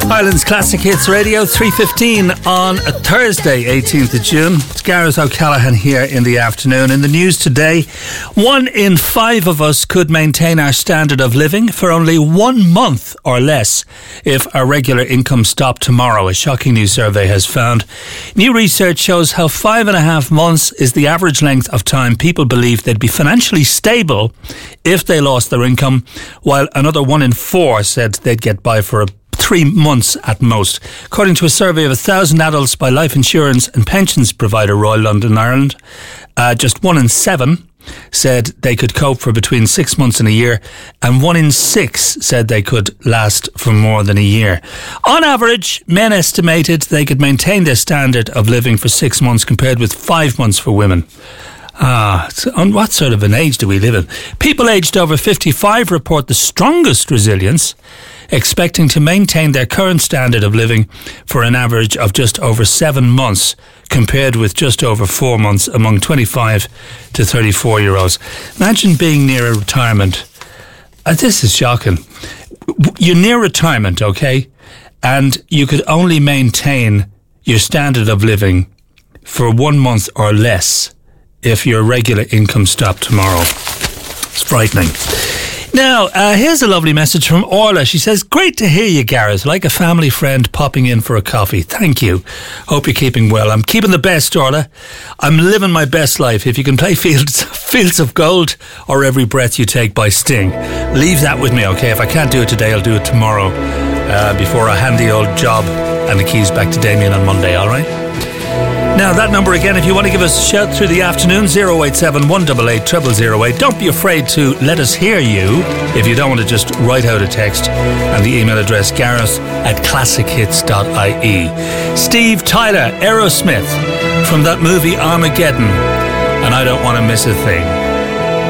Ireland's Classic Hits Radio, 3:15 on a Thursday, 18th of June. It's Gareth O'Callaghan here in the afternoon. In the news today, 1 in 5 of us could maintain our standard of living for only 1 month or less if our regular income stopped tomorrow, a shocking new survey has found. New research shows how 5.5 months is the average length of time people believe they'd be financially stable if they lost their income, while another 1 in 4 said they'd get by for 3 months at most. According to a survey of 1,000 adults by life insurance and pensions provider Royal London, Ireland, just 1 in 7 said they could cope for between 6 months and a year, and 1 in 6 said they could last for more than a year. On average, men estimated they could maintain their standard of living for 6 months compared with 5 months for women. On what sort of an age do we live in? People aged over 55 report the strongest resilience, expecting to maintain their current standard of living for an average of just over 7 months, compared with just over 4 months among 25 to 34-year-olds. Imagine being near a retirement. This is shocking. You're near retirement, okay? And you could only maintain your standard of living for 1 month or less if your regular income stopped tomorrow. It's frightening. Now, here's a lovely message from Orla. She says, "Great to hear you, Gareth. Like a family friend popping in for a coffee. Thank you. Hope you're keeping well. I'm keeping the best, Orla. I'm living my best life. If you can play Fields of Gold or Every Breath You Take by Sting, leave that with me, okay? If I can't do it today, I'll do it tomorrow before I hand the old job and the keys back to Damien on Monday, all right?" Now, that number again, if you want to give us a shout through the afternoon, 087 188 0008. Don't be afraid to let us hear you if you don't want to just write out a text. And the email address, gareth@classichits.ie. Steve Tyler, Aerosmith, from that movie Armageddon, and I Don't Want to Miss a Thing.